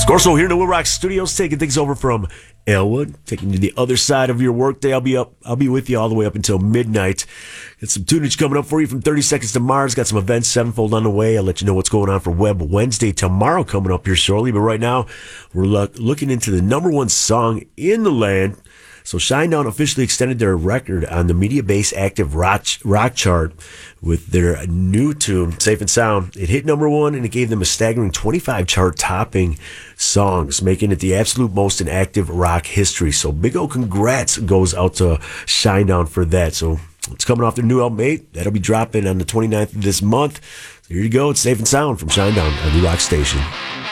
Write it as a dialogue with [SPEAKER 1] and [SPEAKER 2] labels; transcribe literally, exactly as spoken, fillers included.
[SPEAKER 1] Scorso here in the Will Rock Studios, taking things over from Elwood, taking you to the other side of your workday. I'll be up. I'll be with you all the way up until midnight. Got some tunage coming up for you from thirty seconds to Mars. Got some events, Sevenfold on the way. I'll let you know what's going on for Web Wednesday tomorrow coming up here shortly. But right now, we're look, looking into the number one song in the land. So Shinedown officially extended their record on the Media-Base Active rock, rock chart with their new tune, Safe and Sound. It hit number one, and it gave them a staggering twenty-five chart-topping songs, making it the absolute most in active rock history. So big ol' congrats goes out to Shinedown for that. So it's coming off their new album, eight. That'll be dropping on the twenty-ninth of this month. So here you go. It's Safe and Sound from Shinedown on the Rock Station.